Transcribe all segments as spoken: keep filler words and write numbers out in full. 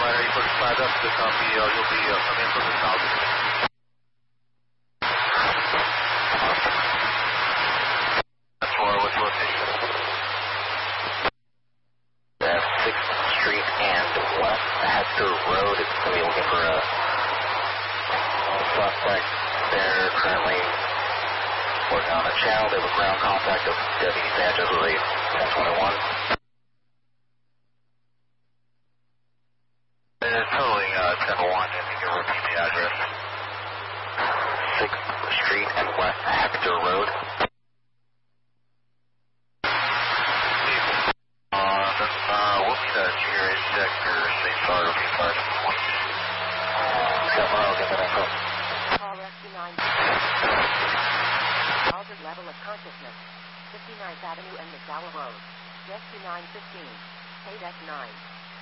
Flight eight forty-five, that's the copy. Uh, you'll be uh, coming in from the south. That's where what's location? That's sixth Street and West Hector Road. It's going to be looking for a suspect there currently working on a channel. They have a ground contact of Deputy Sanchez with a ten twenty-one. It's totally uh, ten one. If you can repeat the address. sixth Street and West Hector Road. Uh, then, uh, we'll need a G R A check for safe start of five point. Got one, I'll get that info. Call Rescue nine. Altered level of consciousness. fifty-ninth Avenue and McDowell Road. Rescue nine fifteen. K D E C nine.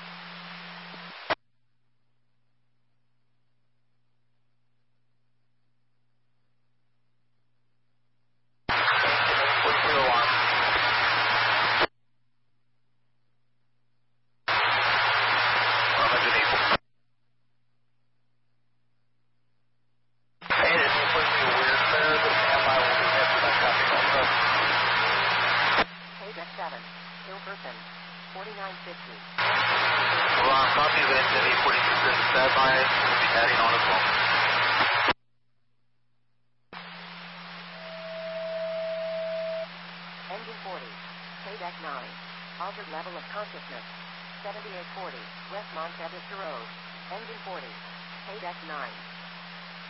forty-nine fifty. Well, uh, copy of engine eight forty-two is standby. We'll be adding on as well. Engine forty, K D E C nine. Altered level of consciousness. seventy-eight forty, West Montevista Road. Engine forty, K D E C nine.